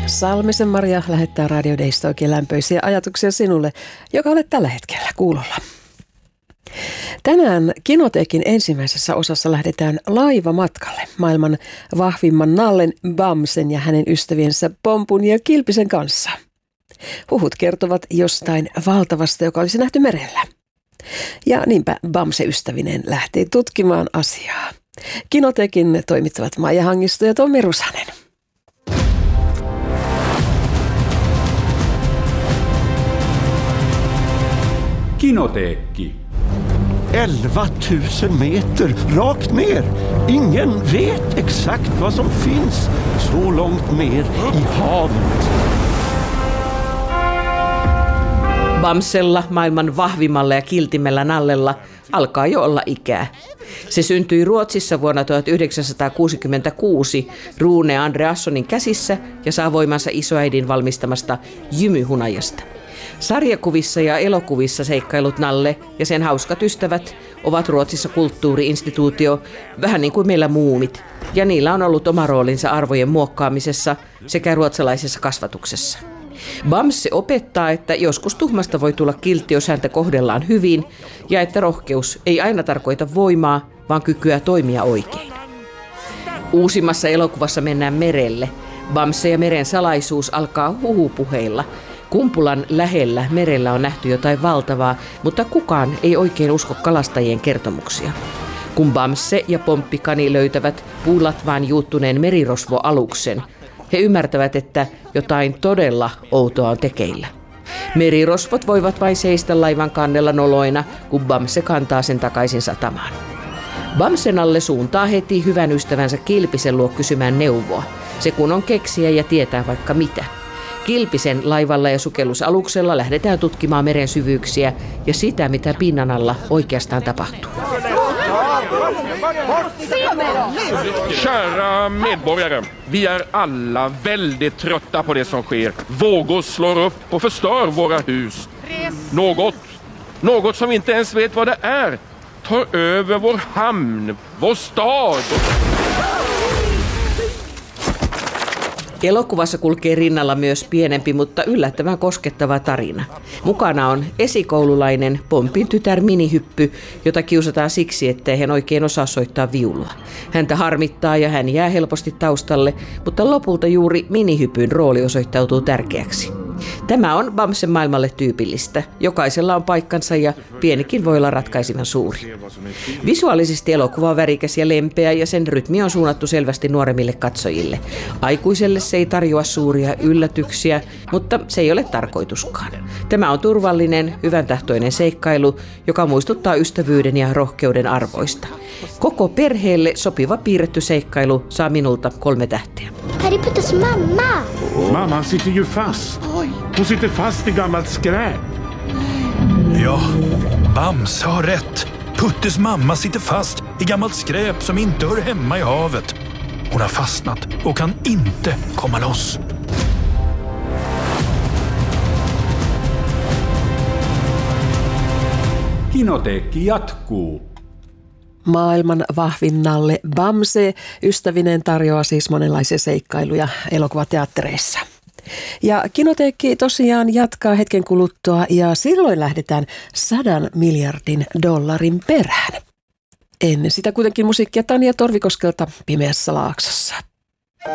Salmisen Maria lähettää Radio Daysta oikein lämpöisiä ajatuksia sinulle, joka olet tällä hetkellä kuulolla. Tänään Kinoteekin ensimmäisessä osassa lähdetään laivamatkalle maailman vahvimman nallen Bamsen ja hänen ystäviensä Pompun ja Kilpisen kanssa. Huhut kertovat jostain valtavasta, joka olisi nähty merellä. Ja niinpä Bamse ystävinen lähtee tutkimaan asiaa. Kinoteekin toimittavat Maija Hangisto ja Tommi Rusanen. Kinoteekki. 11 000 meter rakt ner. Ingen vet exakt vad som finns så långt ner i havet. Bamsella, maailman vahvimmalla ja kiltimellä nallella, alkaa jo olla ikää. Se syntyi Ruotsissa vuonna 1966 Rune Andreassonin käsissä ja saa voimansa isoäidin valmistamasta jymyhunajasta. Sarjakuvissa ja elokuvissa seikkailut Nalle ja sen hauskat ystävät ovat Ruotsissa kulttuuri-instituutio, vähän niin kuin meillä muumit, ja niillä on ollut oma roolinsa arvojen muokkaamisessa sekä ruotsalaisessa kasvatuksessa. Bamse opettaa, että joskus tuhmasta voi tulla kiltti, jos häntä kohdellaan hyvin, ja että rohkeus ei aina tarkoita voimaa, vaan kykyä toimia oikein. Uusimmassa elokuvassa mennään merelle. Bamse ja meren salaisuus alkaa huhupuheilla. Kumpulan lähellä merellä on nähty jotain valtavaa, mutta kukaan ei oikein usko kalastajien kertomuksia. Kun Bamse ja Pomppikani löytävät puulatvaan juuttuneen merirosvoaluksen, he ymmärtävät, että jotain todella outoa on tekeillä. Merirosvot voivat vain seistä laivan kannella noloina, kun Bamse kantaa sen takaisin satamaan. Bamsen alle suuntaa heti hyvän ystävänsä Kilpisen luo kysymään neuvoa. Se kun on keksiä ja tietää vaikka mitä. Kilpisen laivalla ja sukellusaluksella lähdetään tutkimaan meren syvyyksiä ja sitä, mitä pinnan alla oikeastaan tapahtuu. Kära medborgare, vi är alla väldigt trötta på det som sker. Vågor slår upp och förstör våra hus. Något som vi inte ens vet vad det är, tar över vår hamn, vår stad. Elokuvassa kulkee rinnalla myös pienempi, mutta yllättävän koskettava tarina. Mukana on esikoululainen Pompin tytär Minihyppy, jota kiusataan siksi, ettei hän oikein osaa soittaa viulua. Häntä harmittaa ja hän jää helposti taustalle, mutta lopulta juuri Minihypyn rooli osoittautuu tärkeäksi. Tämä on Bamsen maailmalle tyypillistä. Jokaisella on paikkansa ja pienikin voi olla ratkaisevan suuri. Visuaalisesti elokuva on värikäs ja lempeä ja sen rytmi on suunnattu selvästi nuoremmille katsojille. Aikuiselle se ei tarjoa suuria yllätyksiä, mutta se ei ole tarkoituskaan. Tämä on turvallinen, hyväntahtoinen seikkailu, joka muistuttaa ystävyyden ja rohkeuden arvoista. Koko perheelle sopiva piirretty seikkailu saa minulta 3 tähteä. Här är Puttes mamma. Mamma sitter ju fast. Hon sitter fast i gammalt skräp. Ja, Bamse har rätt. Puttes mamma sitter fast i gammalt skräp som inte hör hemma i havet. Hon har fastnat och kan inte komma loss. Kinoteekki jatkuu. Maailman vahvin nalle Bamse ystävinen tarjoaa siis monenlaisia seikkailuja elokuvateattereissa. Ja Kinoteekki tosiaan jatkaa hetken kuluttua ja silloin lähdetään $100 miljardin perään. Ennen sitä kuitenkin musiikkia Tanja Torvikoskelta Pimeässä laaksossa.